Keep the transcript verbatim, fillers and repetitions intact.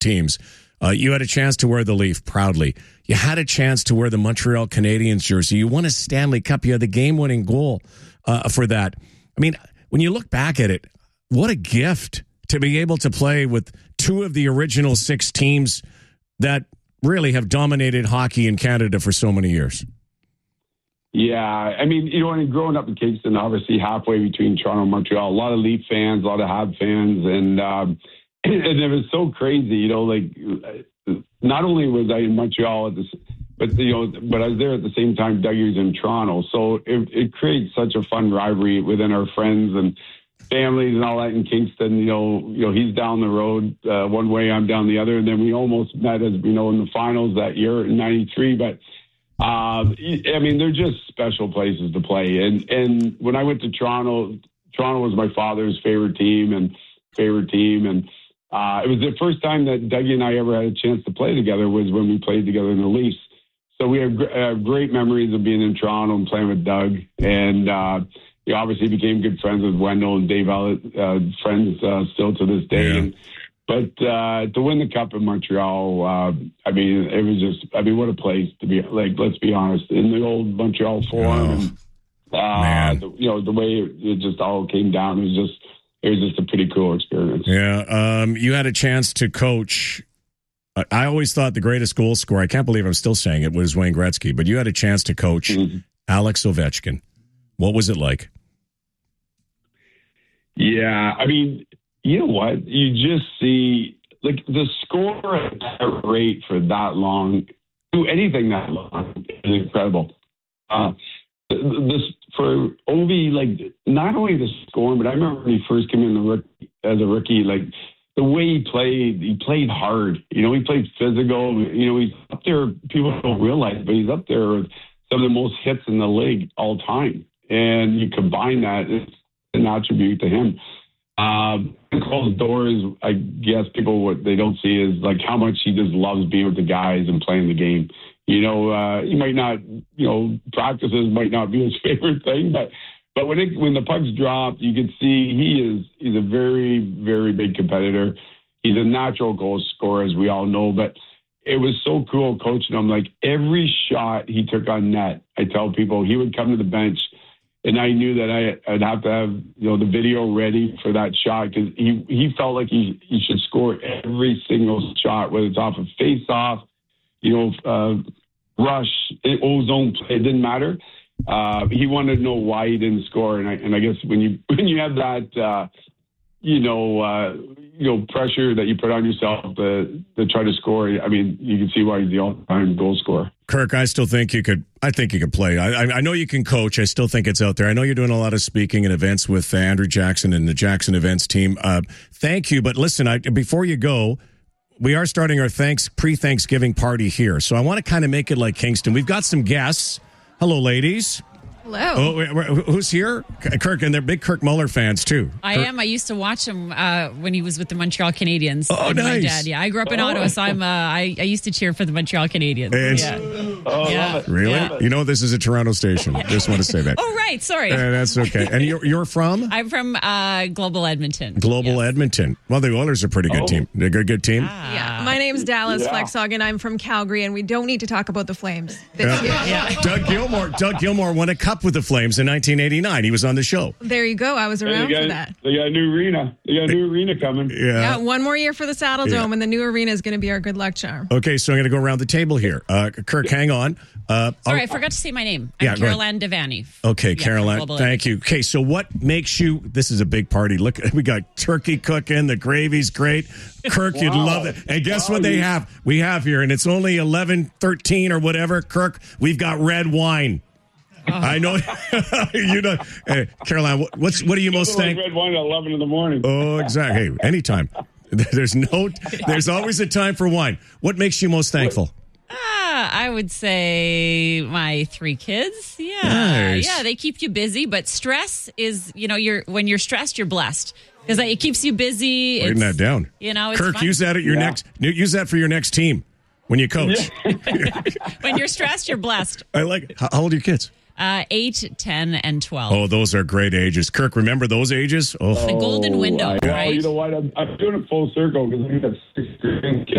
teams. Uh, you had a chance to wear the Leaf proudly. You had a chance to wear the Montreal Canadiens jersey. You won a Stanley Cup. You had the game-winning goal uh, for that. I mean, when you look back at it, what a gift to be able to play with two of the original six teams that really have dominated hockey in Canada for so many years. Yeah, I mean, you know, when growing up in Kingston, obviously halfway between Toronto and Montreal, a lot of Leaf fans, a lot of Habs fans, and um, and it was so crazy, you know, like not only was I in Montreal at this, but you know, but I was there at the same time Dougie was in Toronto, so it, it creates such a fun rivalry within our friends and families and all that in Kingston. You know, you know, he's down the road uh, one way, I'm down the other, and then we almost met, as you know, in the finals that year in ninety-three, but. Uh, I mean, they're just special places to play. And and when I went to Toronto, Toronto was my father's favorite team and favorite team. And uh, it was the first time that Dougie and I ever had a chance to play together was when we played together in the Leafs. So we have uh, great memories of being in Toronto and playing with Doug. And uh, he obviously became good friends with Wendell and Dave Ellett, uh, friends uh, still to this day. Yeah. And, But uh, to win the Cup in Montreal, uh, I mean, it was just, I mean, what a place to be, like, let's be honest, in the old Montreal Forum. Oh, and, uh, the, you know, the way it, it just all came down, it was just, it was just a pretty cool experience. Yeah. Um, you had a chance to coach. I, I always thought the greatest goal scorer, I can't believe I'm still saying it, was Wayne Gretzky, but you had a chance to coach mm-hmm. Alex Ovechkin. What was it like? Yeah, I mean, you know what? You just see, like, the score at that rate for that long, do anything that long is incredible. Uh, this for Ovi, like, not only the score, but I remember when he first came in the rookie, as a rookie, like, the way he played, he played hard. You know, he played physical. You know, he's up there, people don't realize, but he's up there with some of the most hits in the league all time. And you combine that, it's an attribute to him. Um, closed doors, I guess people, what they don't see is like how much he just loves being with the guys and playing the game. You know, uh, he might not, you know, practices might not be his favorite thing, but but when it, when the pucks drop, you can see he is he's a very, very big competitor. He's a natural goal scorer, as we all know, but it was so cool coaching him. Like every shot he took on net, I tell people he would come to the bench. And I knew that I, I'd have to have, you know, the video ready for that shot because he, he felt like he, he should score every single shot, whether it's off a face-off, you know, uh, rush, ozone play, it didn't matter. Uh, he wanted to know why he didn't score. And I, and I guess when you when you have that, uh, you know, uh, you know, pressure that you put on yourself to, to try to score, I mean, you can see why he's the all-time goal scorer. Kirk, I still think you could. I think you could play. I, I know you can coach. I still think it's out there. I know you're doing a lot of speaking and events with uh, Andrew Jackson and the Jackson Events team. Uh, thank you. But listen, I, before you go, we are starting our thanks pre-Thanksgiving party here. So I want to kind of make it like Kingston. We've got some guests. Hello, ladies. Hello. Oh, who's here? Kirk, and they're big Kirk Muller fans, too. I Kirk. am. I used to watch him uh, when he was with the Montreal Canadiens. Oh, nice. My dad, yeah. I grew up in oh. Ottawa, so I'm, uh, I, I used to cheer for the Montreal Canadiens. And yeah. Oh, yeah. Really? Yeah. You know this is a Toronto station. Just want to say that. Oh, right. Sorry. Uh, that's okay. And you're, you're from? I'm from uh, Global Edmonton. Global yes. Edmonton. Well, the Oilers are a pretty good oh. team. They're a good, good team. Ah. Yeah. My name's Dallas yeah. Flexhagen. I'm from Calgary, and we don't need to talk about the Flames this yeah. year. Yeah. Doug Gilmour. Doug Gilmour won a cup with the Flames in nineteen eighty-nine. He was on the show. There you go. I was around got, for that. They got a new arena. They got a new arena coming. Yeah. Yeah. One more year for the Saddle Dome, yeah. and the new arena is going to be our good luck charm. Okay, so I'm going to go around the table here. Uh, Kirk, hang on. Uh, Sorry, oh, I forgot to say my name. I'm yeah, Carol Ann Devaney. Okay, yeah, Carol Ann. Thank you. Okay, so what makes you? This is a big party. Look, we got turkey cooking. The gravy's great. Kirk, wow. You'd love it. And guess wow. what they have? We have here, and it's only eleven thirteen or whatever. Kirk, we've got red wine. Oh. I know. you know, hey, Caroline. What's what are you most thankful? Red wine at eleven in the morning. Oh, exactly. Hey, anytime. There's no. There's always a time for wine. What makes you most thankful? Ah, I would say my three kids. Yeah, nice. Yeah, they keep you busy. But stress is, you know, you're when you're stressed, you're blessed because it keeps you busy. Writing that down. You know, it's Kirk, fun. use that at your yeah. next. Use that for your next team when you coach. When you're stressed, you're blessed. I like. How, how old are your kids? Uh, eight, ten, and twelve. Oh, those are great ages. Kirk, remember those ages? Oh, The golden window, I, well, right? you know what? I'm, I'm doing it full circle because we have six grandkids.